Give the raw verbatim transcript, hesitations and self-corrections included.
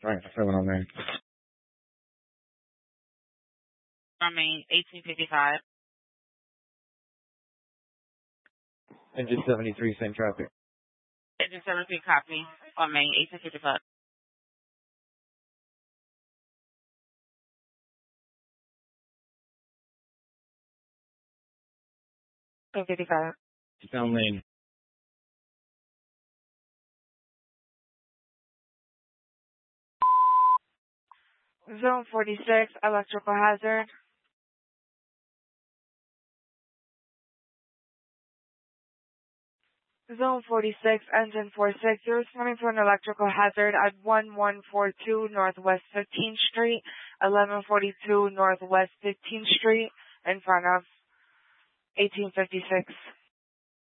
Right, what's going on there? I mean, eighteen fifty-five. Engine seventy-three, same traffic. Engine seventy-three copy on Main, eighteen fifty-five. eighteen fifty-five. Down lane. Zone forty-six, electrical hazard. Zone forty-six, engine forty-six, you're responding to an electrical hazard at one one four two Northwest fifteenth Street, eleven forty-two Northwest fifteenth Street, in front of eighteen fifty-six.